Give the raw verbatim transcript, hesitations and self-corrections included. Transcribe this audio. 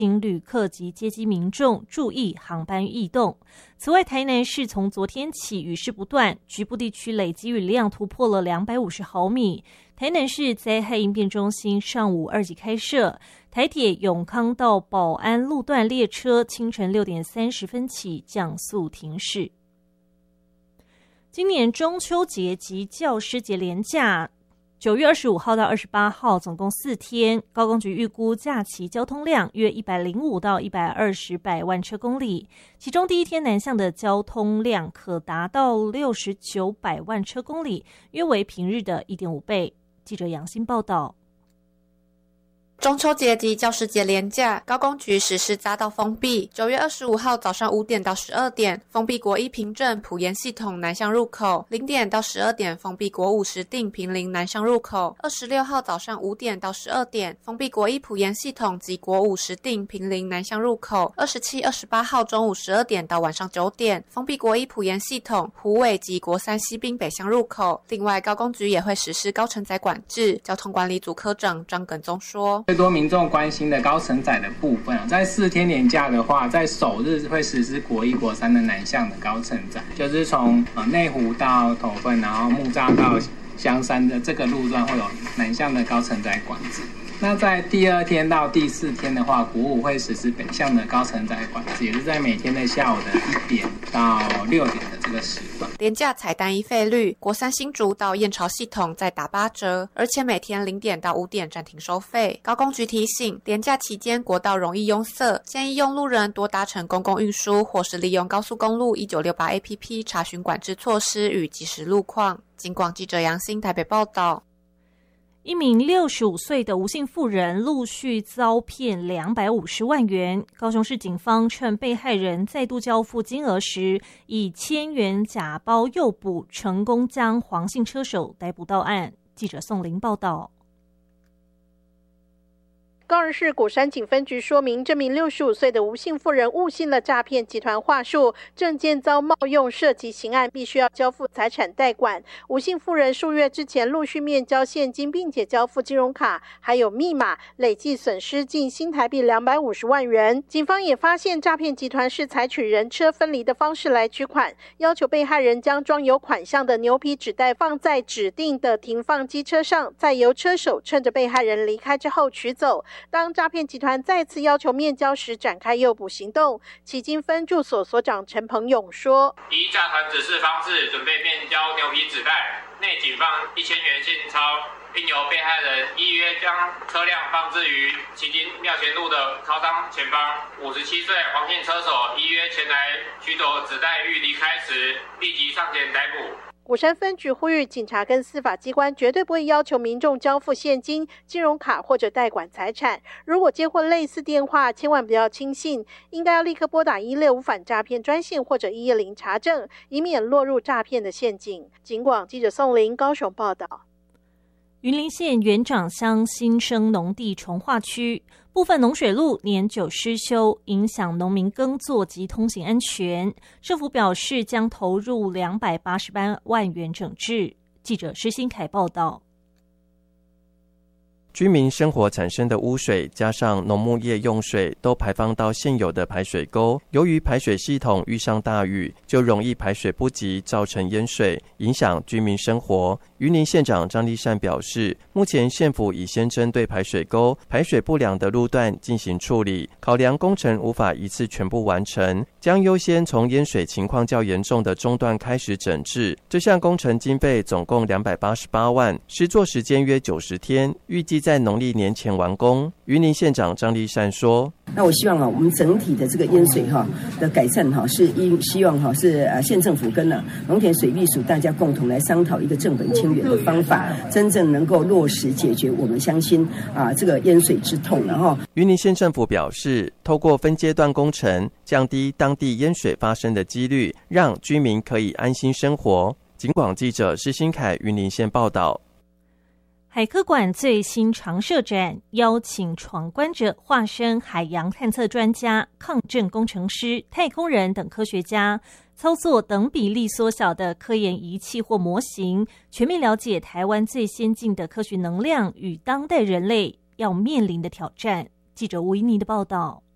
请旅客及接机民众注意航班异动。此外，台南市从昨天起雨势不断，局部地区累积雨量突破了两百五十毫米。台南市灾害应变中心上午二级开设，台铁永康到保安路段列车清晨六点三十分起降速停驶。今年中秋节及教师节连假九月二十五号到二十八号总共四天，高公局预估假期交通量约一百零五到一百二十百万车公里，其中第一天南向的交通量可达到六十九百万车公里，约为平日的 一点五倍。记者杨欣报道。 中秋节及教师节连假，高公局实施匝道封闭。九月二十五号早上五点到十二点，封闭国一平镇埔盐系统南向入口；零点到十二点，封闭国五石碇平林南向入口。二十六号早上五点到十二点，封闭国一埔盐系统及国五石碇平林南向入口。二十七、二十八号中午十二点到晚上九点，封闭国一埔盐系统虎尾及国三西滨北向入口。另外，高公局也会实施高承载管制。交通管理组科长张耿宗说。 最多民众关心的高承载的部分，在四天连假的话，在首日会实施国一、国三的南向的高承载，就是从呃内湖到头份，然后木栅到香山的这个路段会有南向的高承载管制。那在第二天到第四天的话，国五会实施北向的高承载管制，也是在每天的下午的一点到六点的这个时段。 连假采单一费率，国三新竹到燕巢系统再打八折，而且每天零点到五点暂停收费。高公局提醒，连假期间国道容易拥塞，建议用路人多搭乘公共运输，或是利用高速公路一九六八 A P P 查询管制措施与即时路况。警广记者杨欣台北报道。 一名六十五岁的吴姓妇人陆续遭骗两百五十万元，高雄市警方趁被害人再度交付金额时，以千元假包诱捕，成功将黄姓车手逮捕到案。记者宋玲报道。 高雄市鼓山警分局说明，这名六十五岁的吴姓妇人误信了诈骗集团话术，证件遭冒用，涉及刑案，必须要交付财产代管。吴姓妇人数月之前陆续面交现金，并且交付金融卡还有密码，累计损失近新台币两百五十万元。警方也发现诈骗集团是采取人车分离的方式来取款，要求被害人将装有款项的牛皮纸袋放在指定的停放机车上，再由车手趁着被害人离开之后取走。当诈骗集团再次要求面交时，展开诱捕行动。旗津分驻所所长陈鹏勇说： 依诈团指示方式准备面交牛皮纸袋，内仅放一千元现钞，并由被害人依约将车辆放置于旗津庙前路的超商前方。五十七岁黄姓车手依约前来取走纸袋欲离开时，立即上前逮捕。 鼓山分局呼吁警察跟司法机关绝对不会要求民众交付现金、金融卡或者代管财产。如果接获类似电话，千万不要轻信，应该要立刻拨打一六五反诈骗专线或者一一零查证，以免落入诈骗的陷阱。警广记者宋玲高雄报道。 云林县元长乡新生农地重划区部分农水路年久失修，影响农民耕作及通行安全。政府表示将投入两百八十八万元整治。记者施新凯报道。 居民生活产生的污水加上农牧业用水都排放到现有的排水沟，由于排水系统遇上大雨，就容易排水不及，造成淹水，影响居民生活。云林县长张立善表示，目前县府已先针对排水沟排水不良的路段进行处理，考量工程无法一次全部完成，将优先从淹水情况较严重的中段开始整治。这项工程经费总共两百八十八万，施作时间约九十天，预计在农历年前完工。云林县长张立善说： 那我希望啊，我们整体的这个淹水哈的改善哈，是因希望哈是呃县政府跟呢农田水利署大家共同来商讨一个正本清源的方法，真正能够落实解决我们乡亲啊这个淹水之痛。然后， 云林县政府表示，透过分阶段工程，降低当地淹水发生的几率，让居民可以安心生活。警广记者施新凯云林县报道。 海科馆最新常设展邀请闯关者化身海洋探测专家、抗震工程师、太空人等科学家，操作等比例缩小的科研仪器或模型，全面了解台湾最先进的科学能量与当代人类要面临的挑战。记者吴怡妮的报道。